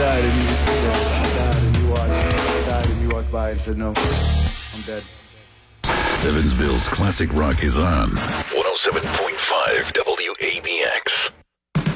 died and you just stood there. I died and you watched. I died and you walked by and said, no, I'm dead. Evansville's classic rock is on.